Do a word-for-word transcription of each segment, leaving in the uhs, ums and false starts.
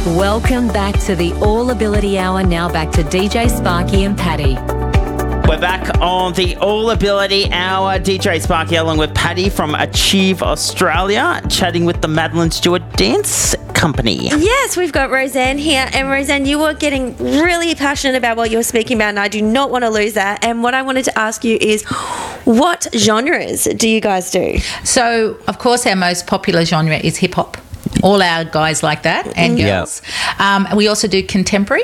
Welcome back to the All Ability Hour. Now back to D J Sparky and Paddy. We're back on the All Ability Hour. D J Sparky along with Paddy from Achieve Australia, chatting with the Madeline Stewart Dance Company. Yes, we've got Roseanne here. And Roseanne, you were getting really passionate about what you were speaking about, and I do not want to lose that. And what I wanted to ask you is, what genres do you guys do? So, of course, our most popular genre is hip-hop. All our guys like that, and girls. Yep. Um, we also do contemporary,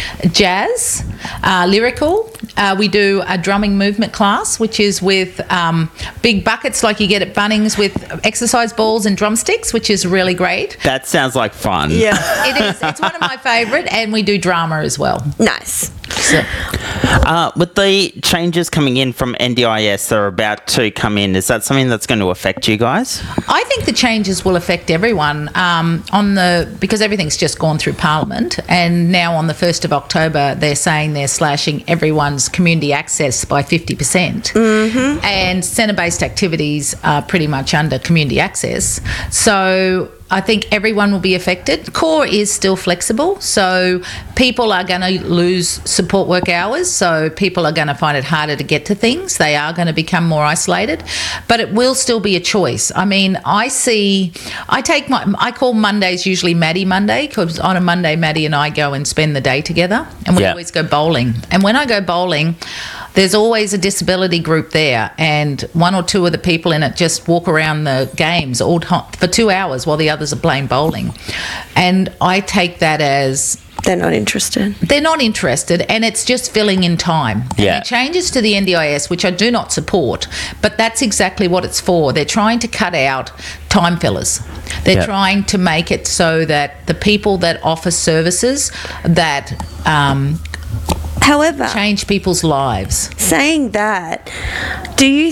jazz, uh, lyrical. Uh, we do a drumming movement class, which is with um, big buckets like you get at Bunnings with exercise balls and drumsticks, which is really great. That sounds like fun. Yeah. It is. It's one of my favourite, and we do drama as well. Nice. So, uh, with the changes coming in from N D I S that are about to come in, is that something that's going to affect you guys? I think the changes will affect everyone um, on the because everything's just gone through Parliament, and now on the first of October they're saying they're slashing everyone's community access by fifty percent, mm-hmm. and centre-based activities are pretty much under community access. So I think everyone will be affected. Core is still flexible, so people are going to lose support work hours, so people are going to find it harder to get to things. They are going to become more isolated, but it will still be a choice. I mean, I see, I take my, I call Mondays usually Maddie Monday, because on a Monday, Maddie and I go and spend the day together, and we yeah. always go bowling. And when I go bowling, there's always a disability group there, and one or two of the people in it just walk around the games all time for two hours while the others are playing bowling. And I take that as they're not interested. They're not interested, and it's just filling in time. Yeah. And it changes to the N D I S, which I do not support, but that's exactly what it's for. They're trying to cut out time fillers. They're yeah. trying to make it so that the people that offer services that um, However, change people's lives. Saying that, do you